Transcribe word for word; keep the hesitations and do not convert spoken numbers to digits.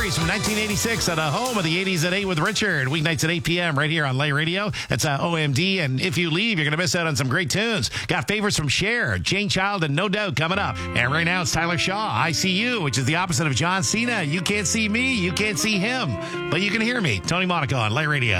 Memories from nineteen eighty-six at a home of the eighties at eight with Richard. Weeknights at eight p.m. right here on Lay Radio. That's uh, O M D. And if you leave, you're going to miss out on some great tunes. Got favorites from Cher, Jane Child, and No Doubt coming up. And right now it's Tyler Shaw, I See You, which is the opposite of John Cena. You can't see me, you can't see him, but you can hear me. Tony Monaco on Lay Radio.